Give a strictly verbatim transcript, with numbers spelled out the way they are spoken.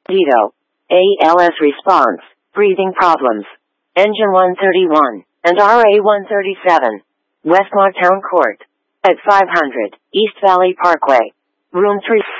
Dito. A L S response, breathing problems. Engine one thirty-one, and R A one thirty-seven. Westmont Town Court. At five hundred, East Valley Parkway. Room three.